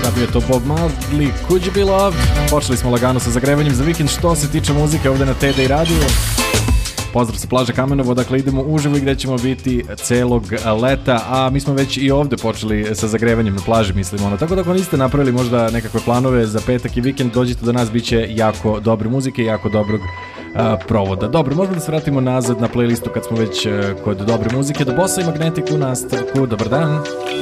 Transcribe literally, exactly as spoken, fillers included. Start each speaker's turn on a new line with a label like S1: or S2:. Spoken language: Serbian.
S1: bio je to Bob Marley, Could You Be Loved. Počeli smo lagano sa zagrevanjem za vikend što se tiče muzike ovde na T D I Radio. Pozdrav sa plaže Kamenovo, dakle idemo uživo i gde ćemo biti celog leta, a mi smo već i ovde počeli sa zagrevanjem na plaži, mislim, ono. Tako da ako niste napravili možda nekakve planove za petak i vikend, dođite do nas, bit će jako dobre muzike i jako dobrog a, provoda. Dobro, možemo da se vratimo nazad na playlistu kad smo već a, kod dobre muzike. Do Bossa i Magnetic u nastavku, dobar dan.